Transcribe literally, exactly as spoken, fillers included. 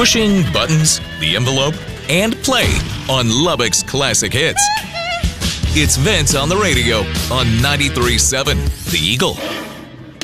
pushing buttons, the envelope, and play on Lubbock's Classic Hits. It's Vince on the radio on ninety-three point seven The Eagle.